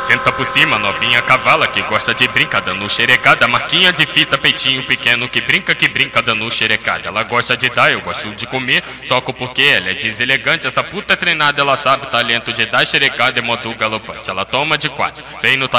Senta por cima, novinha cavala que gosta de brincar dando xerecada. Marquinha de fita, peitinho pequeno que brinca dando xerecada. Ela gosta de dar, eu gosto de comer, soco porque ela é deselegante. Essa puta é treinada, ela sabe o talento de dar xerecada e moto galopante. Ela toma de quatro, vem no